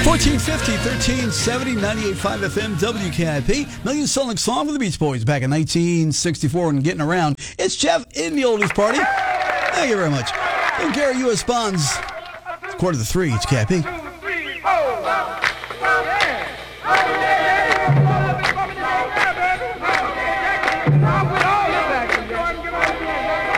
1450, 1370, 98.5 FM, WKIP. Million selling song for the Beach Boys back in 1964 and getting around. It's Jeff in the Oldies Party. Thank you very much. And Gary U.S. Bonds, quarter to 3, it's KIP.